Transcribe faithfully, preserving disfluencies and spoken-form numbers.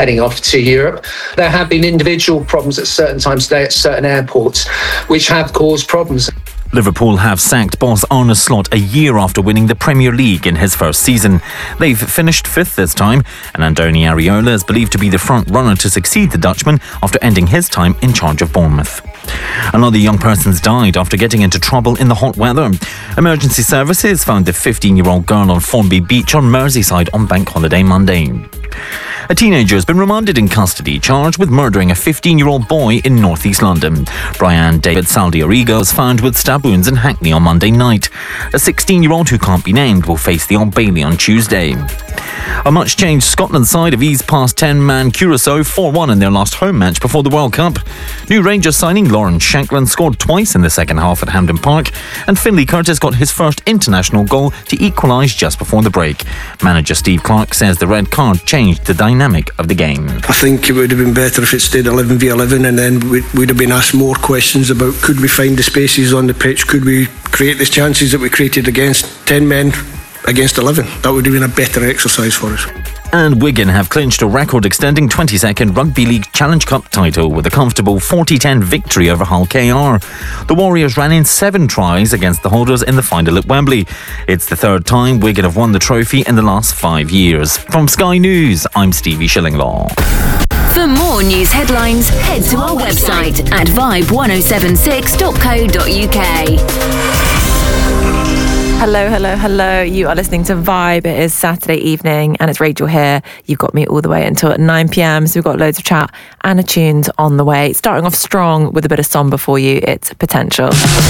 heading off to Europe. There have been individual problems at certain times today at certain airports, which have caused problems. Liverpool have sacked boss Arne Slot a year after winning the Premier League in his first season. They've finished fifth this time, and Andoni Areola is believed to be the front runner to succeed the Dutchman after ending his time in charge of Bournemouth. Another young person's died after getting into trouble in the hot weather. Emergency services found the fifteen-year-old girl on Formby Beach on Merseyside on Bank Holiday Monday. A teenager has been remanded in custody, charged with murdering a fifteen-year-old boy in North East London. Brian David Saldiariga was found with stab wounds in Hackney on Monday night. A sixteen-year-old who can't be named will face the Old Bailey on Tuesday. A much-changed Scotland side have eased past ten-man Curaçao four one in their last home match before the World Cup. New Rangers signing Lawrence Shankland scored twice in the second half at Hampden Park, and Finlay Curtis got his first international goal to equalise just before the break. Manager Steve Clarke says the red card changed the dynamic of the game. I think it would have been better if it stayed eleven v eleven, and then we'd, we'd have been asked more questions about could we find the spaces on the pitch, could we create the chances that we created against ten men against eleven. That would have been a better exercise for us. And Wigan have clinched a record-extending twenty-second Rugby League Challenge Cup title with a comfortable forty ten victory over Hull K R. The Warriors ran in seven tries against the holders in the final at Wembley. It's the third time Wigan have won the trophy in the last five years. From Sky News, I'm Stevie Shillinglaw. For more news headlines, head to our website at vibe one oh seven six dot co dot uk. Hello, hello, hello. You are listening to Vibe. It is Saturday evening and it's Rachel here. You've got me all the way until nine p.m. So we've got loads of chat and a tunes on the way. Starting off strong with a bit of somber for you. It's Potential.